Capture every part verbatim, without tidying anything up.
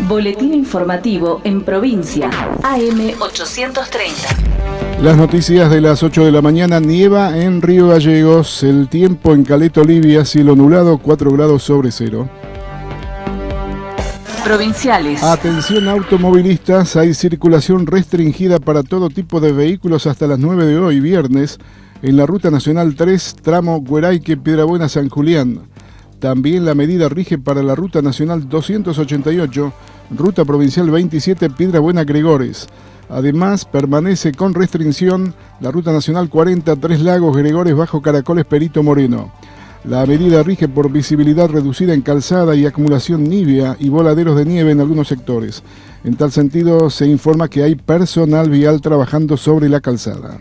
Boletín informativo en provincia. A M ochocientos treinta. Las noticias de las ocho de la mañana. Nieva en Río Gallegos. El tiempo en Caleta Olivia, cielo nublado, cuatro grados sobre cero. Provinciales. Atención automovilistas, hay circulación restringida para todo tipo de vehículos hasta las nueve de hoy, viernes, en la Ruta Nacional tres, tramo Gueraique, Piedrabuena, San Julián. También la medida rige para la Ruta Nacional doscientos ochenta y ocho, Ruta Provincial veintisiete, Piedrabuena, Gregores. Además, permanece con restricción la Ruta Nacional cuarenta, Tres Lagos, Gregores, Bajo Caracoles, Perito Moreno. La medida rige por visibilidad reducida en calzada y acumulación nívea y voladeros de nieve en algunos sectores. En tal sentido, se informa que hay personal vial trabajando sobre la calzada.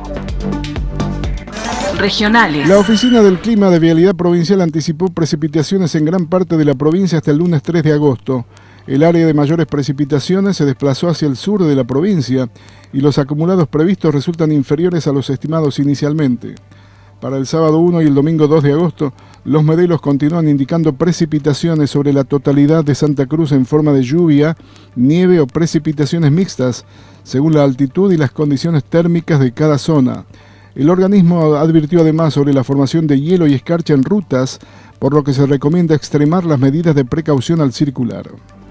Regionales. La Oficina del Clima de Vialidad Provincial anticipó precipitaciones en gran parte de la provincia hasta el lunes tres de agosto. El área de mayores precipitaciones se desplazó hacia el sur de la provincia y los acumulados previstos resultan inferiores a los estimados inicialmente. Para el sábado uno y el domingo dos de agosto, los modelos continúan indicando precipitaciones sobre la totalidad de Santa Cruz en forma de lluvia, nieve o precipitaciones mixtas, según la altitud y las condiciones térmicas de cada zona. El organismo advirtió además sobre la formación de hielo y escarcha en rutas, por lo que se recomienda extremar las medidas de precaución al circular.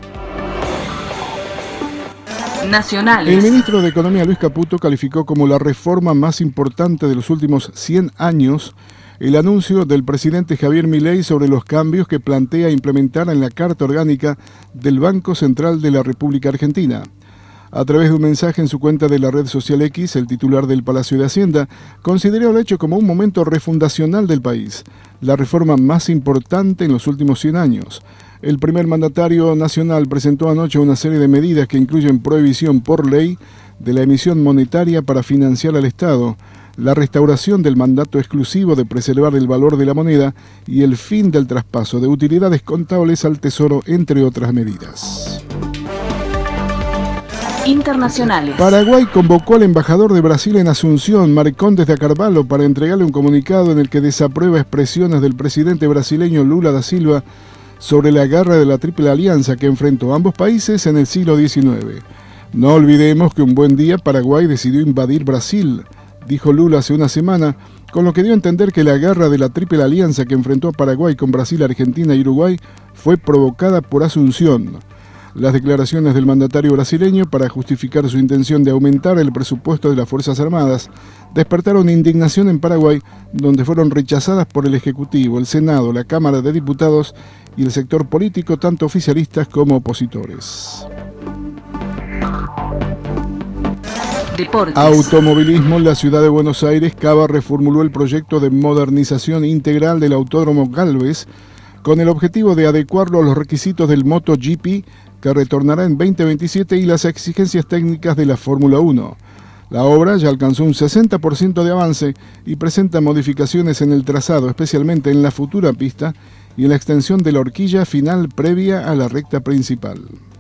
Nacionales. El ministro de Economía, Luis Caputo, calificó como la reforma más importante de los últimos cien años el anuncio del presidente Javier Milei sobre los cambios que plantea implementar en la Carta Orgánica del Banco Central de la República Argentina. A través de un mensaje en su cuenta de la red social X, el titular del Palacio de Hacienda consideró el hecho como un momento refundacional del país, la reforma más importante en los últimos cien años. El primer mandatario nacional presentó anoche una serie de medidas que incluyen prohibición por ley de la emisión monetaria para financiar al Estado, la restauración del mandato exclusivo de preservar el valor de la moneda y el fin del traspaso de utilidades contables al Tesoro, entre otras medidas. Internacionales. Paraguay convocó al embajador de Brasil en Asunción, Marcondes de Carvalho, para entregarle un comunicado en el que desaprueba expresiones del presidente brasileño Lula da Silva sobre la guerra de la Triple Alianza que enfrentó a ambos países en el siglo diecinueve. No olvidemos que un buen día Paraguay decidió invadir Brasil, dijo Lula hace una semana, con lo que dio a entender que la guerra de la Triple Alianza que enfrentó a Paraguay con Brasil, Argentina y Uruguay fue provocada por Asunción. Las declaraciones del mandatario brasileño para justificar su intención de aumentar el presupuesto de las Fuerzas Armadas despertaron indignación en Paraguay, donde fueron rechazadas por el Ejecutivo, el Senado, la Cámara de Diputados y el sector político, tanto oficialistas como opositores. Deportes. Automovilismo. La ciudad de Buenos Aires, Cava reformuló el proyecto de modernización integral del Autódromo Galvez con el objetivo de adecuarlo a los requisitos del MotoGP, que retornará en veinte veintisiete, y las exigencias técnicas de la Fórmula uno. La obra ya alcanzó un sesenta por ciento de avance y presenta modificaciones en el trazado, especialmente en la futura pista y en la extensión de la horquilla final previa a la recta principal.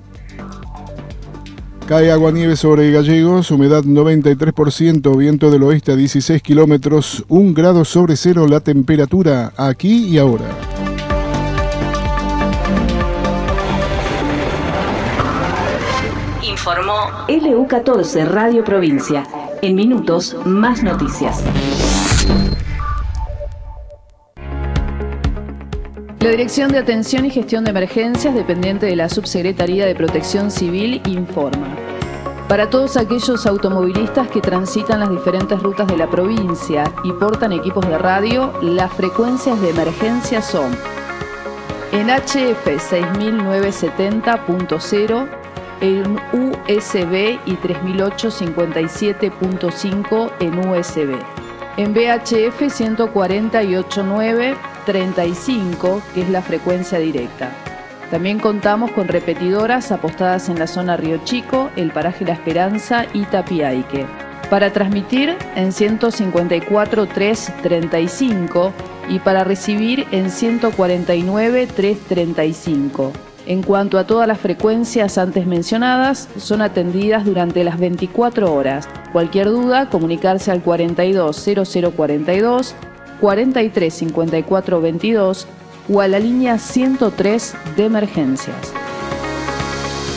Cae aguanieve sobre Gallegos, humedad noventa y tres por ciento, viento del oeste a dieciséis kilómetros, un grado sobre cero la temperatura aquí y ahora. Informó L U catorce Radio Provincia. En minutos, más noticias. La Dirección de Atención y Gestión de Emergencias, dependiente de la Subsecretaría de Protección Civil, informa. Para todos aquellos automovilistas que transitan las diferentes rutas de la provincia y portan equipos de radio, las frecuencias de emergencia son: en H F seis mil novecientos setenta punto cero, en U S B y tres mil ochocientos cincuenta y siete punto cinco en U S B. En V H F ciento cuarenta y ocho punto nueve punto treinta y cinco, que es la frecuencia directa. También contamos con repetidoras apostadas en la zona Río Chico, el paraje La Esperanza y Tapiaique. Para transmitir en ciento cincuenta y cuatro punto tres punto treinta y cinco y para recibir en ciento cuarenta y nueve punto tres punto treinta y cinco. En cuanto a todas las frecuencias antes mencionadas, son atendidas durante las veinticuatro horas. Cualquier duda, comunicarse al cuarenta y dos cero cero cuarenta y dos, cuarenta y tres cincuenta y cuatro veintidós o a la línea ciento tres de emergencias.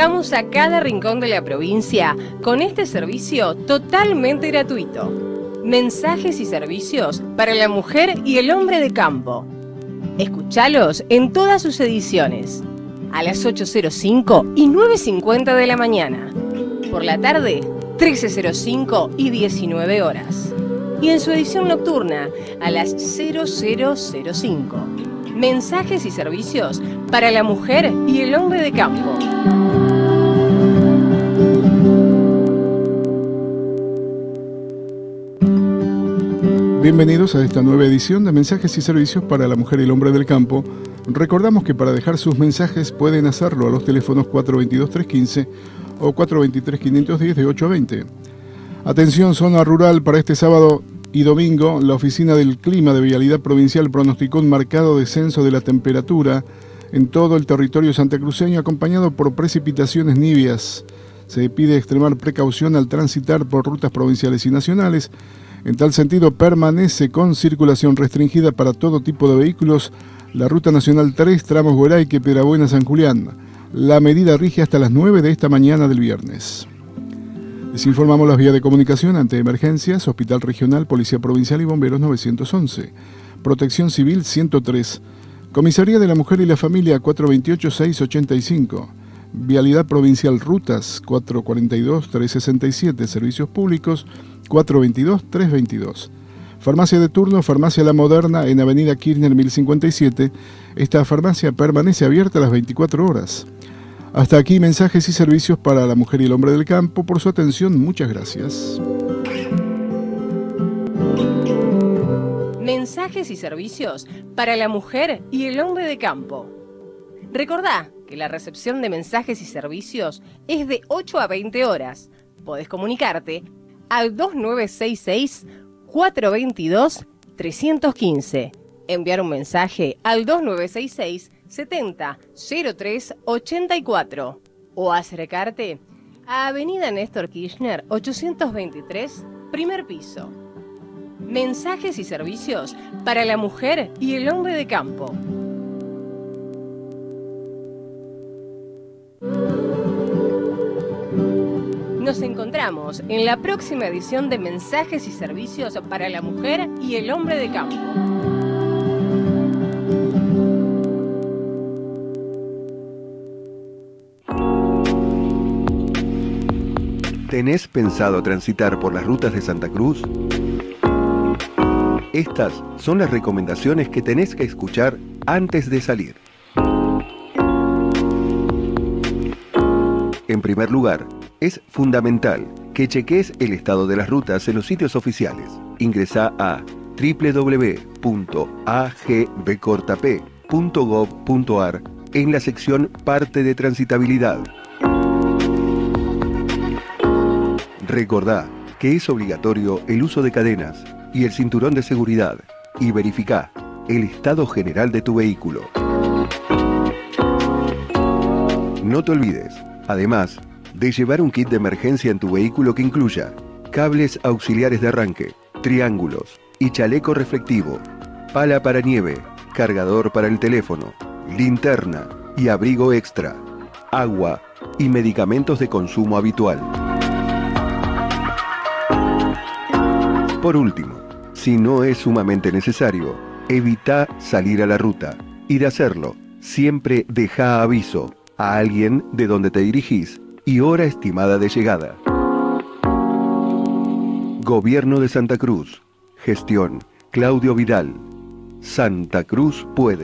Llegamos a cada rincón de la provincia con este servicio totalmente gratuito. Mensajes y servicios para la mujer y el hombre de campo. Escuchalos en todas sus ediciones, a las ocho cero cinco y nueve cincuenta de la mañana. Por la tarde, trece cero cinco y diecinueve horas. Y en su edición nocturna, a las cero cero cero cinco. Mensajes y servicios para la mujer y el hombre de campo. Bienvenidos a esta nueva edición de Mensajes y Servicios para la Mujer y el Hombre del Campo. Recordamos que para dejar sus mensajes pueden hacerlo a los teléfonos cuatro dos dos, tres uno cinco o cuatro dos tres, cinco uno cero de ocho a veinte. Atención, zona rural, para este sábado y domingo, la Oficina del Clima de Vialidad Provincial pronosticó un marcado descenso de la temperatura en todo el territorio santacruceño, acompañado por precipitaciones nivias. Se pide extremar precaución al transitar por rutas provinciales y nacionales. En tal sentido, permanece con circulación restringida para todo tipo de vehículos la Ruta Nacional tres, tramos Gueraique, Piedrabuena, San Julián. La medida rige hasta las nueve de esta mañana del viernes. Les informamos las vías de comunicación ante emergencias: Hospital Regional, Policía Provincial y Bomberos nueve once, Protección Civil ciento tres, Comisaría de la Mujer y la Familia cuatro dos ocho, seis ocho cinco, Vialidad Provincial Rutas cuatro cuatro dos, tres seis siete, Servicios Públicos cuatro dos dos, tres dos dos. Farmacia de turno, Farmacia La Moderna en Avenida Kirchner mil cincuenta y siete. Esta farmacia permanece abierta a las veinticuatro horas. Hasta aquí mensajes y servicios para la mujer y el hombre del campo. Por su atención, muchas gracias. Mensajes y servicios para la mujer y el hombre de campo. Recordá que la recepción de mensajes y servicios es de ocho a veinte horas. Podés comunicarte al dos nueve seis seis, cuatro dos dos, tres uno cinco. Enviar un mensaje al dos nueve seis seis, setenta, cero tres, ochenta y cuatro. O acercarte a Avenida Néstor Kirchner ochocientos veintitrés, primer piso. Mensajes y servicios para la mujer y el hombre de campo. Nos encontramos en la próxima edición de Mensajes y Servicios para la Mujer y el Hombre de Campo. ¿Tenés pensado transitar por las rutas de Santa Cruz? Estas son las recomendaciones que tenés que escuchar antes de salir. En primer lugar, es fundamental que cheques el estado de las rutas en los sitios oficiales. Ingresá a doble u doble u doble u punto a g b corta p punto gov punto a r en la sección Parte de Transitabilidad. Recordá que es obligatorio el uso de cadenas y el cinturón de seguridad y verificá el estado general de tu vehículo. No te olvides, además, de llevar un kit de emergencia en tu vehículo que incluya cables auxiliares de arranque, triángulos y chaleco reflectivo, pala para nieve, cargador para el teléfono, linterna y abrigo extra, agua y medicamentos de consumo habitual. Por último, si no es sumamente necesario, evita salir a la ruta y de hacerlo, siempre deja aviso a alguien de donde te dirigís y hora estimada de llegada. Gobierno de Santa Cruz. Gestión Claudio Vidal. Santa Cruz puede.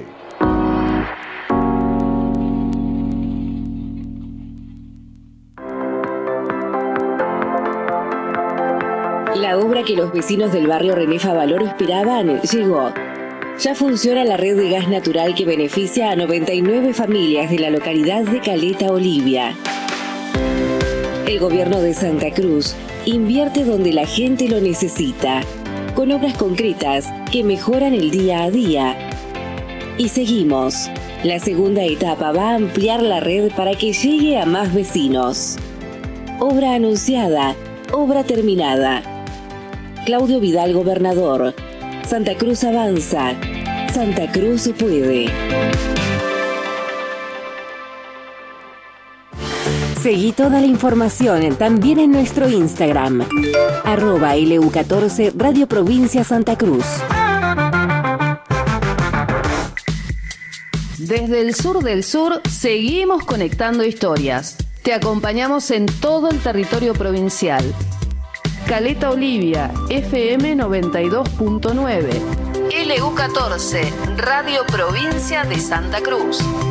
La obra que los vecinos del barrio René Favaloro esperaban llegó. Ya funciona la red de gas natural que beneficia a noventa y nueve familias de la localidad de Caleta Olivia. El gobierno de Santa Cruz invierte donde la gente lo necesita, con obras concretas que mejoran el día a día. Y seguimos. La segunda etapa va a ampliar la red para que llegue a más vecinos. Obra anunciada, obra terminada. Claudio Vidal, gobernador. Santa Cruz avanza. Santa Cruz puede. Seguí toda la información también en nuestro Instagram, arroba L U catorce Radio Provincia Santa Cruz. Desde el sur del sur seguimos conectando historias. Te acompañamos en todo el territorio provincial. Caleta Olivia, F M noventa y dos punto nueve. L U catorce, Radio Provincia de Santa Cruz.